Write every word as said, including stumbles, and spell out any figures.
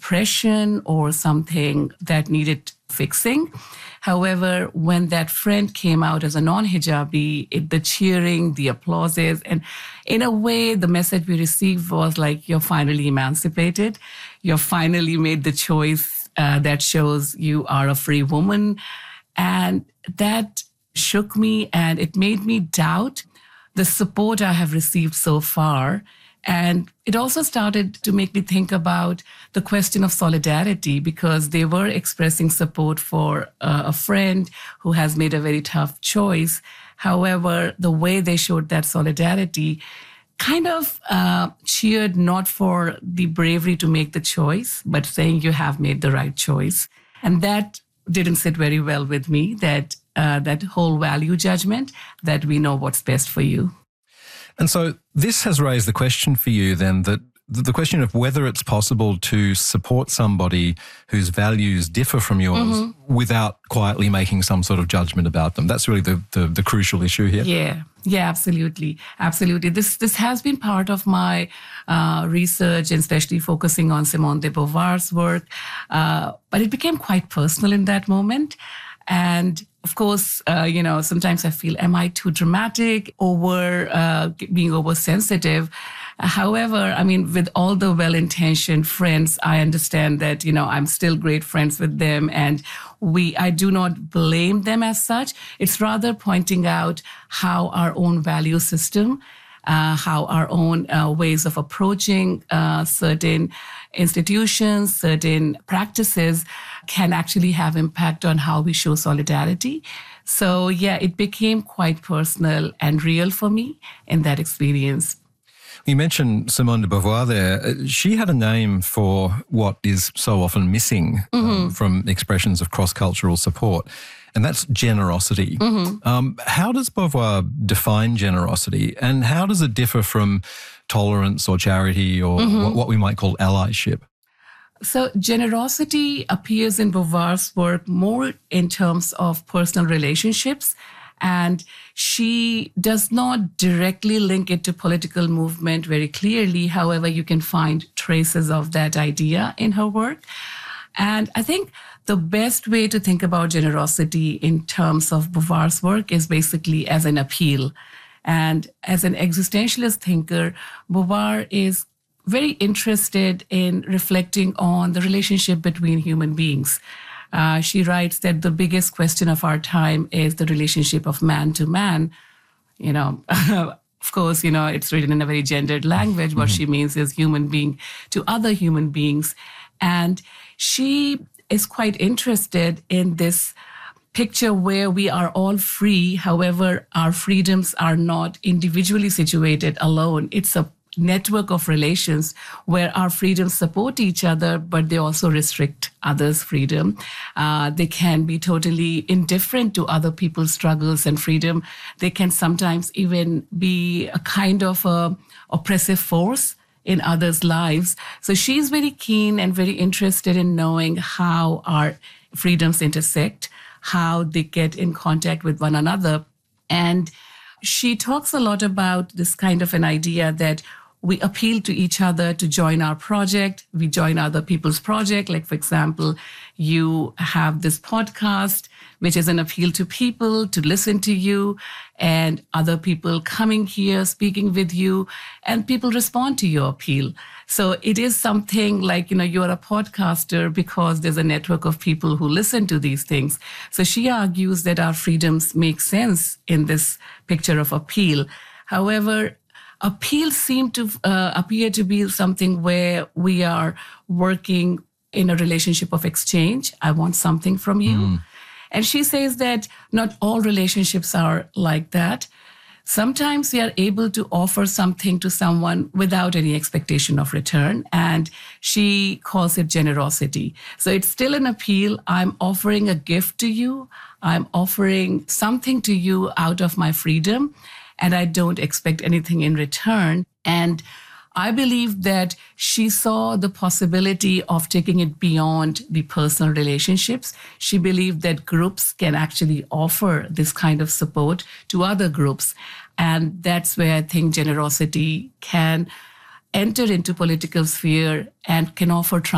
depression or something that needed fixing. However, when that friend came out as a non-hijabi, it, the cheering, the applauses, and in a way, the message we received was like, you're finally emancipated. You're finally made the choice uh, that shows you are a free woman. And that shook me, and it made me doubt the support I have received so far. And it also started to make me think about the question of solidarity, because they were expressing support for uh, a friend who has made a very tough choice. However, the way they showed that solidarity kind of uh, cheered not for the bravery to make the choice, but saying you have made the right choice. And that didn't sit very well with me, that uh, that whole value judgment that we know what's best for you. And so this has raised the question for you then, that the question of whether it's possible to support somebody whose values differ from yours mm-hmm. without quietly making some sort of judgment about them. That's really the, the, the crucial issue here. Yeah, yeah, absolutely. Absolutely. This, this has been part of my uh, research, and especially focusing on Simone de Beauvoir's work. Uh, but it became quite personal in that moment. And of course, uh, you know, sometimes I feel, am I too dramatic, over uh, being oversensitive? However, I mean, with all the well-intentioned friends, I understand that, you know, I'm still great friends with them, and we, I do not blame them as such. It's rather pointing out how our own value system, uh, how our own uh, ways of approaching uh, certain institutions, certain practices can actually have impact on how we show solidarity. So yeah, it became quite personal and real for me in that experience. You mentioned Simone de Beauvoir there. She had a name for what is so often missing mm-hmm. um, from expressions of cross-cultural support, and that's generosity. Mm-hmm. Um, how does Beauvoir define generosity, and how does it differ from tolerance or charity or mm-hmm. what, what we might call allyship? So generosity appears in Beauvoir's work more in terms of personal relationships, and she does not directly link it to political movement very clearly. However, you can find traces of that idea in her work. And I think the best way to think about generosity in terms of Beauvoir's work is basically as an appeal. And as an existentialist thinker, Beauvoir is very interested in reflecting on the relationship between human beings. Uh, she writes that the biggest question of our time is the relationship of man to man. You know, of course, you know, it's written in a very gendered language. What mm-hmm. she means is human being to other human beings. And she is quite interested in this picture where we are all free. However, our freedoms are not individually situated alone. It's a network of relations where our freedoms support each other, but they also restrict others' freedom. Uh, they can be totally indifferent to other people's struggles and freedom. They can sometimes even be a kind of a oppressive force in others' lives. So she's very keen and very interested in knowing how our freedoms intersect, how they get in contact with one another. And she talks a lot about this kind of an idea that we appeal to each other to join our project. We join other people's project. Like, for example, you have this podcast, which is an appeal to people to listen to you, and other people coming here, speaking with you, and people respond to your appeal. So it is something like, you know, you're a podcaster because there's a network of people who listen to these things. So she argues that our freedoms make sense in this picture of appeal. However, appeal seem to uh, appear to be something where we are working in a relationship of exchange. I want something from you. Mm. And she says that not all relationships are like that. Sometimes we are able to offer something to someone without any expectation of return. And she calls it generosity. So it's still an appeal. I'm offering a gift to you. I'm offering something to you out of my freedom, and I don't expect anything in return. And I believe that she saw the possibility of taking it beyond the personal relationships. She believed that groups can actually offer this kind of support to other groups. And that's where I think generosity can enter into political sphere and can offer